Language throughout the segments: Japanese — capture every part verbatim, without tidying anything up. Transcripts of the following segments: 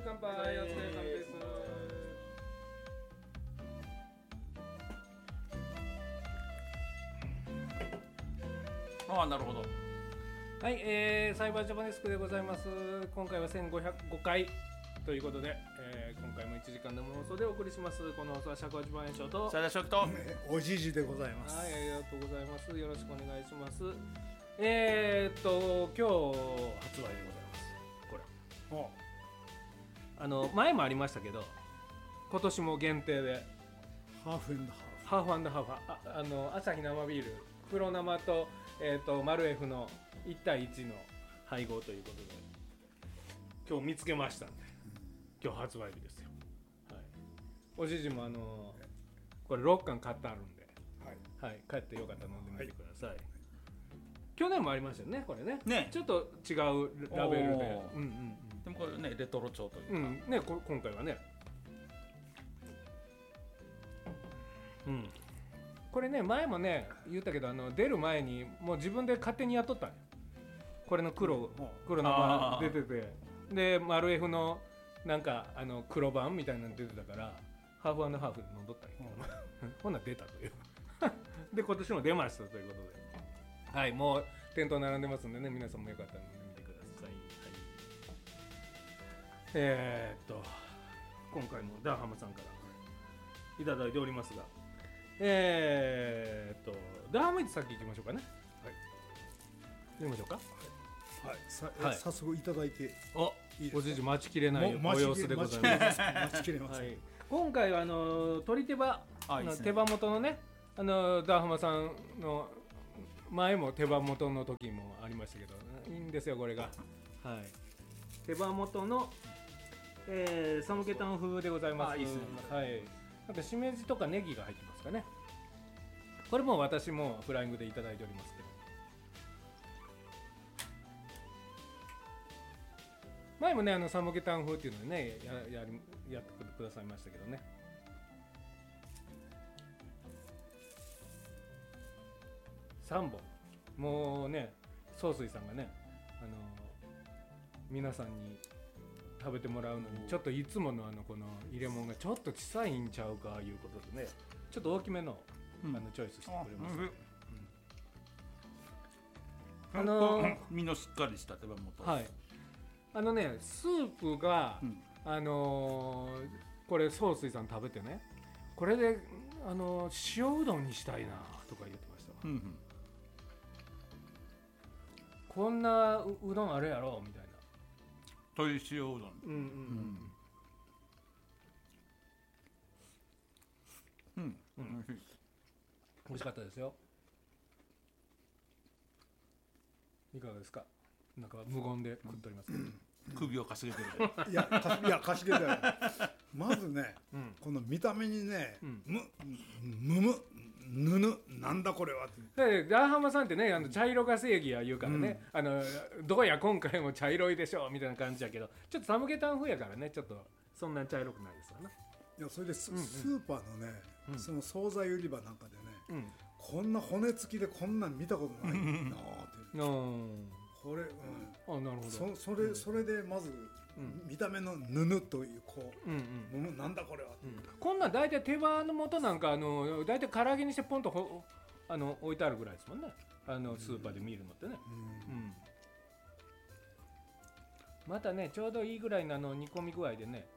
乾杯。お疲れ様です。 ああ、なるほど。 はい、えー、サイバージャパネスクでございます。今回はせんごひゃくごかいということで、えー、今回もいちじかんの放送でお送りします。この放送は社交ジバン賞とサイダーショックとおじじでございます。 はい、ありがとうございます。よろしくお願いします。えーっと今日発売でございます。これ。 おあの前もありましたけど、今年も限定でハーフエンドハハーフ&ハーフ、あ、あのアサヒ生ビール黒生とえーっとマルエフのいち対いちの配合ということで、今日見つけましたんで、今日発売日ですよ。はい。おじじもあのこれろっかん買ってあるんで、 ーフ。はい。 はい、帰ってよかったら飲んでみてください。はい、去年もありましたよね、これね。 ねちょっと違うラベルで。 おーうんうんでもこれねレトロ調というか、 うん。うん、ね、こ今回はね。うん。これね、前もね言ったけど、あの出る前にもう自分で勝手にやっとったんよ。これの黒、 うん黒生出てて、でマルエフのなんかあの黒版みたいなの出てたから、ハーフ&ハーフで飲んどったんやけど、ほんなら出たというで今年も出ましたということで、はい、もう店頭並んでますんでね、皆さんもよかったら飲んでみてください。はい、えー、っと今回もダーハマさんからいただいておりますが、えー、っとダーハマイチ先行きましょうかね。はい、行きましょうか。 はい。さはい早速いただいてお、 いいですか。 おじじ待ちきれないもお様子でございます。 待ちきれません。 はい、今回はあの鳥手羽あいいですね手羽元のね、あのダーハマさんの前も手羽元の時もありましたけど、いいんですよこれが。はい、手羽元の、えー、サムゲタン風でございます。 あいいですね。 はい、なんかしめじとかネギが入ってますかね。これも私もフライングでいただいておりますけど、前もねあのサムゲタン風っていうのでね や, や, りやってくださいましたけどね。さんぼんもうね、総帥さんがね、あの皆さんに食べてもらうのにちょっといつものあのこの入れ物がちょっと小さいんちゃうかいうことでね、ちょっと大きめの、あのチョイスしてくれました。 ああのー身のしっかりした手羽元。 はい、あのねスープが、 うんあのー、これ総帥さん食べてね、これで、あのー、塩うどんにしたいなとか言ってましたわ。 うんうん、 こんな う, うどんあるやろみたいな。 鶏塩うどん。 うんうんうん。 うん、うん、 美味しい。 美味しかったですよ。いかがですか。なんか無言で食っておりますけど、 首をかしげてる。 いやかしいやかしげだよ。まずね、 うん、 この見た目にね、 うん、 むむむぬぬなんだこれはって。 でダーハマさんってね、あの茶色が正義や言うからね、うん、あのどうや今回も茶色いでしょうみたいな感じやけど、ちょっとサムゲタン風やからね、ちょっとそんなに茶色くないですわな。 いやそれでス,、 うんうん、 スーパーのね、うん、その惣菜売り場なんかでね、 うん、 こんな骨付きでこんなん見たことないなあって、 うん、 これ、うん、 あ、なるほど。 そ, それ、うん、それでまず、うん、見た目のぬぬというこう、うんうん、なんだこれは、うん、 こんなん大体手羽の素なんかあの大体唐揚げにしてポンとほあの置いてあるぐらいですもんね、あのスーパーで見るのってね、うんうん、またねちょうどいいぐらいのあの煮込み具合でね、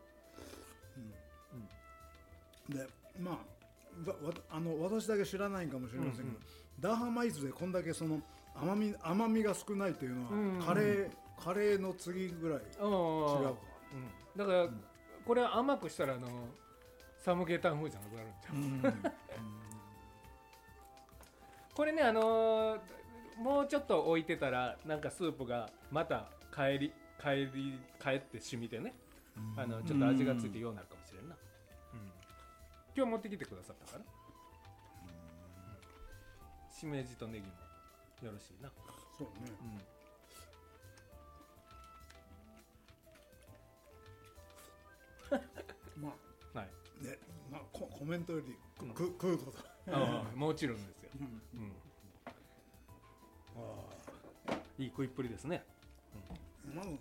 うん、でまあわあの私だけ知らないかもしれませんけど、うんうん、ダーハマイズでこんだけその甘み甘みが少ないというのは、うんうん、カレーカレーの次ぐらい違うか、うん、 だから、うん、これ甘くしたらあのサムゲタン風じゃなくなるんちゃう、うんうん、これね、あのー、もうちょっと置いてたらなんかスープがまた帰り帰り帰って染みてね、あのちょっと味がついてようになるかもしれんな、うん、今日持ってきてくださったから、うん、しめじとネギもよろしいな。 そうね、うん、まあ、はいね、まあ、コ, コメントより、うん、く食うことああもちろんですよ、うんうん、あいい食いっぷりですね、 うん、まず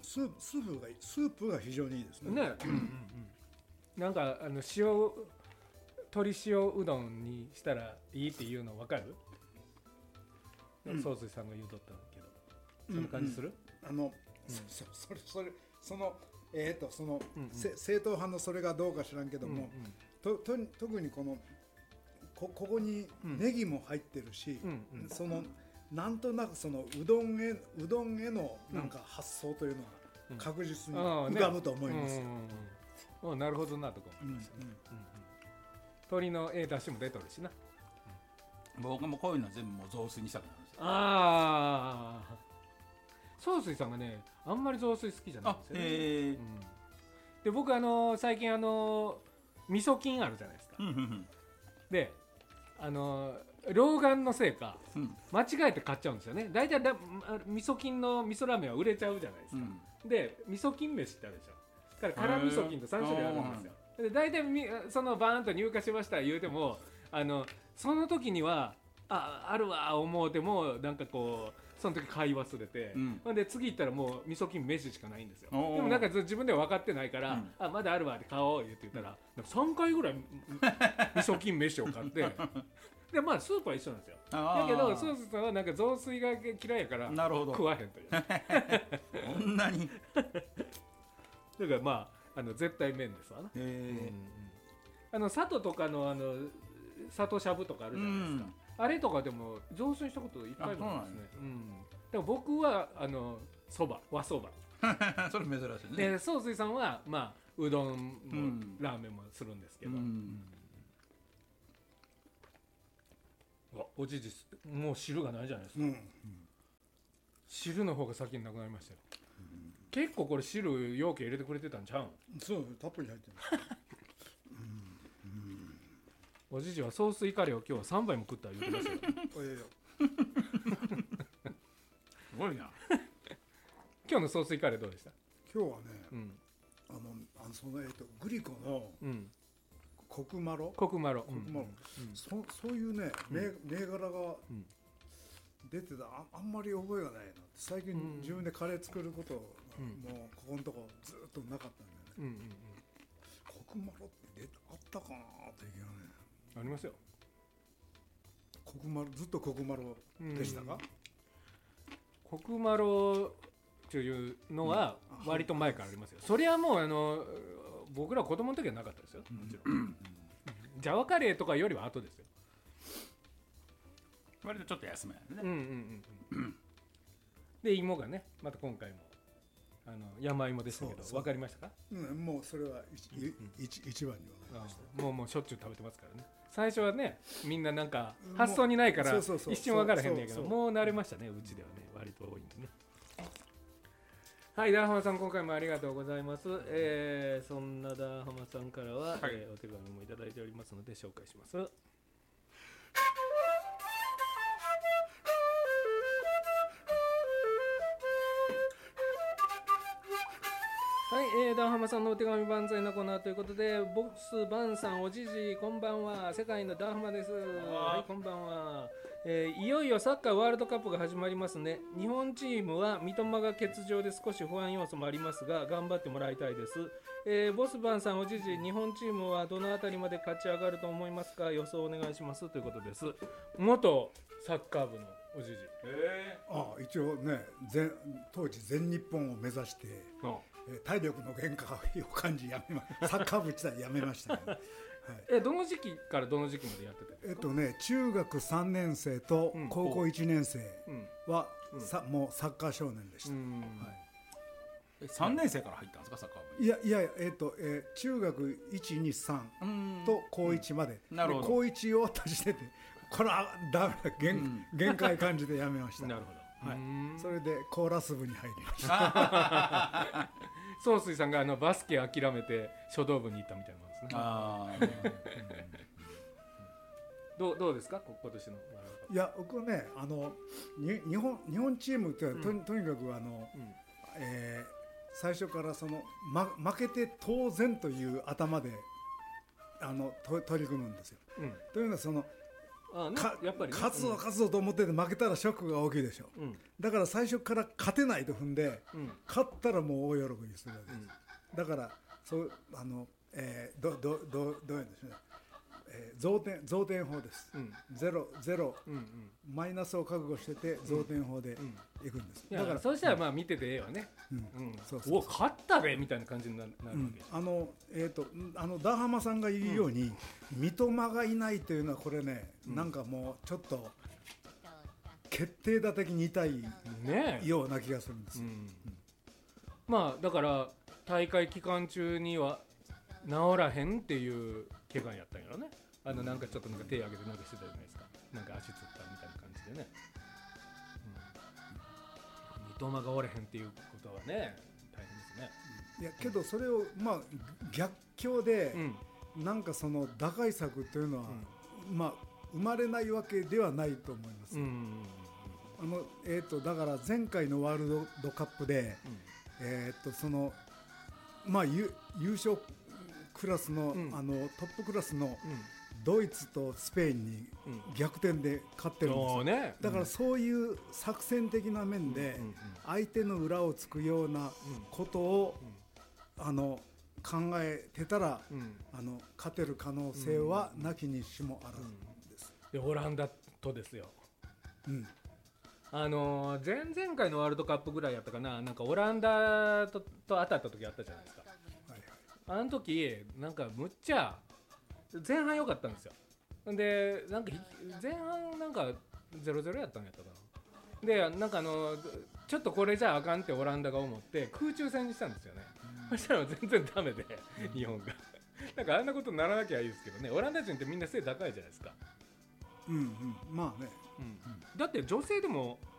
スープスープがスープが非常にいいですね。 ね、うんうんうん、なんかあの塩鶏塩うどんにしたらいいっていうの分かる？ うん、 総帥さんが言うとったけど、そんな感じする？ うんうん、あの、うん、そそれそれそのえっ、ー、とその、うんうん、正統派のそれがどうか知らんけども、うんうん、とと特にこのこここにネギも入ってるし、うんうん、そのなんとなくそのうどんへうどんへのなんか発想というのは確実に浮かぶと思いますよ。 うんうん、なるほどなとか思いますよね。うんうんうん、鶏のええ出汁も出とるしな。 僕もこういうの全部もう雑炊にしたくなるんですよ。 ああ、総帥さんがねあんまり雑炊好きじゃないんですよね。 へえ、うん、 で僕あの最近あの味噌菌あるじゃないですか。であの老眼のせいか、うん、間違えて買っちゃうんですよね。大体だ味噌菌の味噌ラーメンは売れちゃうじゃないですか。うん、で味噌菌飯ってあるでしょ。だから辛味噌菌とさん種類あるんですよ。で大体そのバーンと入荷しました言うてもあのその時にはああるわ思うてもなんかこうその時買い忘れて、うん、で次行ったらもう味噌菌飯しかないんですよ。でもなんか自分では分かってないから、うん、あまだあるわって買おう言って言ったら、うん、さんかいぐらい味噌菌飯を買ってでまあスープは一緒なんですよ。だけどソースさんはなんか雑炊が嫌いやから食わへんというこんなにだからまああの絶対麺ですわな。へー、うんうん、あの佐渡とかのあの佐渡しゃぶとかあるじゃないですか、うん、あれとかでも雑炊したこといっぱいあるんですね。うん、だから僕はあのそば和そばそれ珍しいね。 で総帥さんはまあうどんも、うん、ラーメンもするんですけど、うん、あおじじもう汁がないじゃないですか、うん、汁の方が先になくなりましたよ。結構これ汁容器入れてくれてたんちゃうん？ そうたっぷり入ってるおじじはソースイカレを今日はさんばいも食った言ってましたよすごいな今日のソースイカレどうでした？ 今日はね、うん、あのあのそのえっとグリコのコクマロコクマロそそういうね銘、うん、銘柄が出てた あ, あんまり覚えがないなって。最近自分でカレー作ることが、うん、もうここのとこずっとなかったんでね、うんうんうん、コクマロって出あったかなっていうねありますよ。 コクマロずっとコクマロでしたか？ コクマロというのは割と前からありますよ。それはもうあの僕ら子供の時はなかったですよ。もちろんジャワカレーとかよりは後ですよ。 割とちょっと安めなんでね、うんうんうん、 で芋がねまた今回もあの山芋でしたけど分かりましたか？ うん、もうそれは一、うんうん、一, 一番に分かりました。 もうもうしょっちゅう食べてますからね。最初はねみんななんか発想にないから一瞬分からへんねんけどもう慣れましたね。うちではね割と多いんでね。はい、ダーハマさん今回もありがとうございます。えー、そんなダーハマさんからは、はいえー、お手紙もいただいておりますので紹介します。はい、えー、ダンハマさんのお手紙万歳のコーナーということで、ボスバンさんおじじこんばんは、世界のダンハマです。はいこんばんは、えー、いよいよサッカーワールドカップが始まりますね。日本チームは三笘が欠場で少し不安要素もありますが頑張ってもらいたいです。えー、ボスバンさんおじじ日本チームはどのあたりまで勝ち上がると思いますか？予想お願いしますということです。元サッカー部のおじじ、 えー、あ一応ね全当時全日本を目指してあ体力の限界を感じやめまサッカー部自体やめましたね、はい、 えどの時期からどの時期までやってたんですか？ えっとね中学さんねん生と高校いちねん生は、うんうん、さもうサッカー少年でした、うんはい、 えさんねん生から入ったんですかサッカー部？ いやいやえっと、えー、中学いちにさんと高いちまで、うん、なるほど。高いち終わった時点でこれはダメだ 限,、うん、限界感じでやめましたなるほど、はい、それでコーラス部に入りました総帥さんがあのバスケ諦めて書道部に行ったみたいなもんですね。あ、うん、ど, うどうですか今年の？ いや僕ねあのに日本日本チームって と,、うん、とにかくあの、うんえー、最初からその、ま、負けて当然という頭であのと取り組むんですよ、うん、というのはそのあ、ね、 かやっぱり、ね、 勝つぞ勝つぞと思ってて負けたらショックが大きいでしょ、 うん、 だから最初から勝てないと踏んで、 うん、 勝ったらもう大喜びするわけです、 うん、 だからそうあの、えー、どどどどういうんですね、えー、増点増点法です、うん、ゼロゼロ、うんうん、マイナスを覚悟してて増点法でいくんです、 うんうん、だからそうしたらまあ見ててええわね、うんうん、そうそうそう、お勝ったでみたいな感じになるわけ、うん、 あのえーとあのダーハマさんが言うように、うん、三笘がいないというのはこれね、うん、なんかもうちょっと決定打的に痛いような気がするんですよ、ね、うんうん、 まあだから大会期間中には治らへんっていう怪我やったんやろね。あのなんかちょっとなんか手挙げてなんかしてたじゃないですか。なんか足つったみたいな感じでね、うん、三笘がおれへんっていうことはね大変ですね。 いやけどそれをまあ逆境で、うん、なんかその打開策というのは、うん、まあ生まれないわけではないと思います、うん、あのえーとだから前回のワールドカップで、うん、えーとそのまあ優勝クラスの、うん、あのトップクラスのドイツとスペインに逆転で勝ってるんですよ、うんね、だからそういう作戦的な面で相手の裏をつくようなことを、うん、あの考えてたら、うん、あの勝てる可能性はなきにしもあらずです、 うん、でオランダとですよ、うん、あの前々回のワールドカップぐらいやったかな、なんかオランダ と, と当たった時あったじゃないですか。あの時なんかむっちゃ前半良かったんですよ。でなんか前半なんかゼロゼロやったんやったかな。でなんかあのちょっとこれじゃあかんってオランダが思って空中戦にしたんですよね。そしたら全然ダメで日本がなんかあんなことにならなきゃいいですけどね。オランダ人ってみんな背高いじゃないですか。 うんうん、まあね、 うんうん、だって女性でも